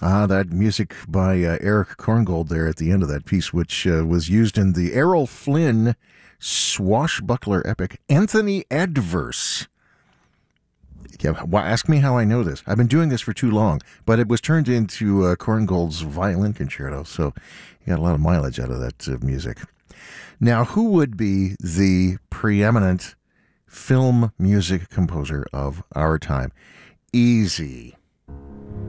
That music by Eric Korngold there at the end of that piece, which was used in the Errol Flynn swashbuckler epic Anthony Adverse. Yeah, ask me how I know this. I've been doing this for too long, but it was turned into Korngold's violin concerto, so you got a lot of mileage out of that music. Now, who would be the preeminent film music composer of our time? Easy.